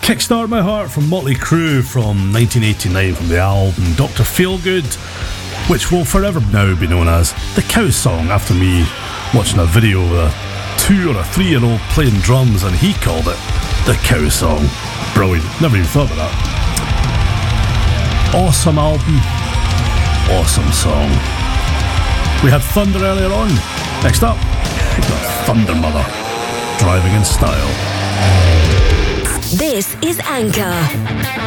Kickstart My Heart from Motley Crue from 1989 from the album Dr. Feelgood, which will forever now be known as the Cow Song, after me watching a video of a 2 or a 3-year-old playing drums and he called it the Cow Song. Brilliant, never even thought of that. Awesome album, awesome song. We had Thunder earlier on. Next up, we've got Thunder Mother, Driving in Style. This is Anchor.